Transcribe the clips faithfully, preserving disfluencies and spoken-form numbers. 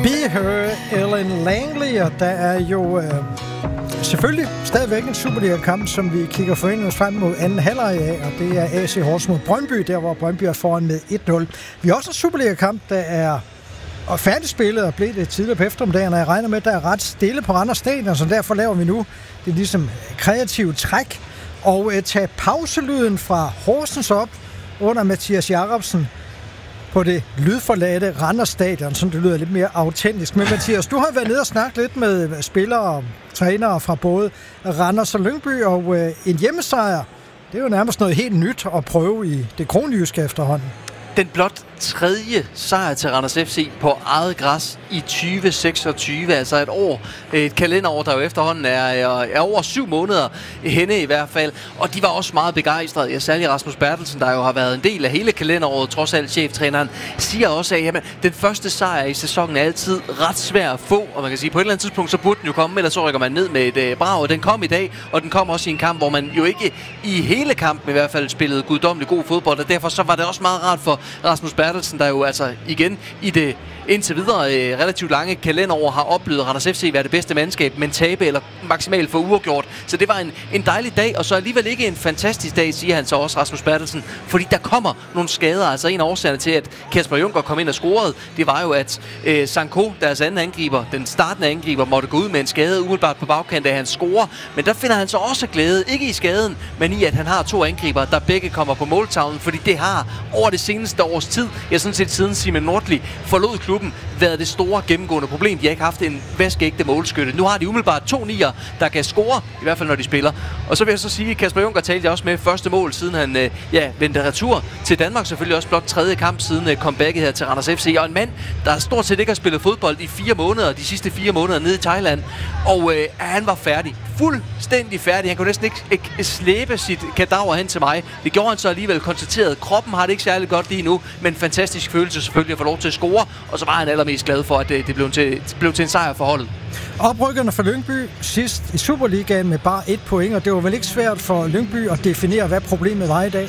Be Her, Ellen Langley, og der er jo øh, selvfølgelig stadigvæk en Superliga-kamp, som vi kigger forventninger frem mod anden halvleg af, og det er A C Horsens mod Brøndby, der hvor Brøndby er foran med et nul. Vi har også en Superliga-kamp, der er og færdigspillet og blev det tidligere på eftermiddagen, og jeg regner med, at der er ret stille på Randers Stadion, så derfor laver vi nu det er ligesom kreativt træk og øh, tage pauselyden fra Horsens op under Mathias Jacobsen på det lydforladte Randers Stadion, som det lyder lidt mere autentisk. Men Mathias, du har været nede og snakket lidt med spillere og trænere fra både Randers og Lyngby, og øh, en hjemmesejr, det er jo nærmest noget helt nyt at prøve i det kronjyske efterhånden. Den blot tredje sejr til Randers F C på eget græs i tyve seksogtyve, altså et år, et kalenderår, der jo efterhånden er, er over syv måneder henne i hvert fald, og de var også meget begejstrede. Ja, særlig Rasmus Bertelsen, der jo har været en del af hele kalenderåret, trods alt cheftræneren, siger også, at jamen, den første sejr i sæsonen er altid ret svær at få, og man kan sige, på et eller andet tidspunkt, så burde den jo komme, ellers så rykker man ned med et uh, brag, og den kom i dag, og den kom også i en kamp, hvor man jo ikke i hele kampen i hvert fald spillede guddommelig god fodbold, og derfor så var det også meget rart for Rasmus Bertelsen, der jo altså igen i det indtil videre øh, relativt lange kalenderår har oplevet Randers F C være det bedste mandskab, men tabe eller maksimalt for uafgjort. Så det var en, en dejlig dag, og så alligevel ikke en fantastisk dag, siger han så også, Rasmus Bertelsen, fordi der kommer nogle skader. Altså en af årsagerne til, at Kasper Junker kom ind og scorede, det var jo, at øh, Sanko, deres anden angriber, den startende angriber, måtte gå ud med en skade umiddelbart på bagkant af hans score. Men der finder han så også glæde, ikke i skaden, men i, at han har to angriber, der begge kommer på måltavlen, fordi det har over det seneste års tid, ja sådan set siden Simon Nordli forlod klubben, været det store gennemgående problem. De har ikke haft en vaskeægte målskytte. Nu har de umiddelbart to nier, der kan score, i hvert fald når de spiller. Og så vil jeg så sige, at Kasper Junker talte jeg også med første mål, siden han øh, ja, vendte retur til Danmark. Selvfølgelig også blot tredje kamp siden øh, comebacket her til Randers F C. Og en mand, der stort set ikke har spillet fodbold i fire måneder, de sidste fire måneder nede i Thailand. Og øh, han var færdig. Fuldstændig færdig. Han kunne næsten ikke, ikke slæbe sit kadaver hen til mig. Det gjorde han så alligevel konstateret. Kroppen har det ikke særlig godt lige nu, men fantastisk følelse selvfølgelig at få lov til at score. Og så var han allermest glad for, at det, det blev, til, blev til en sejr for holdet. Oprykkerne for Lyngby sidst i Superligaen med bare et point, og det var vel ikke svært for Lyngby at definere, hvad problemet var i dag?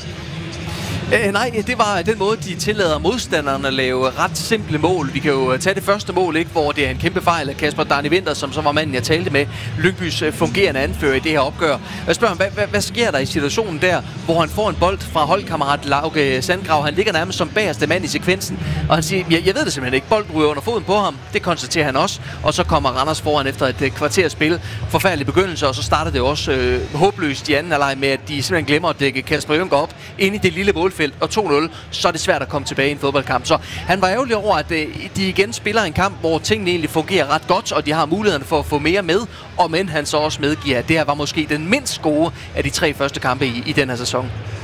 Æh, nej, det var den måde, de tillader modstanderne at lave ret simple mål. Vi kan jo tage det første mål, ikke, hvor det er en kæmpe fejl af Kasper Darni Winter, som så var manden, jeg talte med, Lyngbys fungerende anfører i det her opgør. Jeg spørger ham, hvad, hvad, hvad sker der i situationen der, hvor han får en bold fra holdkammerat Lauke Sandgrav? Han ligger nærmest som bagerste mand i sekvensen, og han siger, jeg, jeg ved det simpelthen ikke. Bolden ryger under foden på ham. Det konstaterer han også, og så kommer Randers foran efter et kvarters spil. Forfærdelig begyndelse, og så starter det også øh, håbløst i anden halvleg med, at de simpelthen glemmer at dække Kasper Junker op ind i det lille målfelt, og to nul, så er det svært at komme tilbage i en fodboldkamp. Så han var ærgerlig over, at øh, de igen spiller en kamp, hvor tingene egentlig fungerer ret godt, og de har mulighederne for at få mere med, og men han så også medgiver, at det her var måske den mindst gode af de tre første kampe i, i den her sæson.